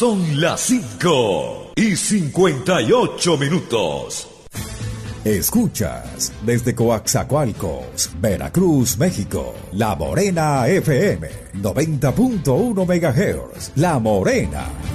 Son las 5:58. Escuchas desde Coaxacualcos, Veracruz, México, La Morena FM, 90.1 MHz. La Morena.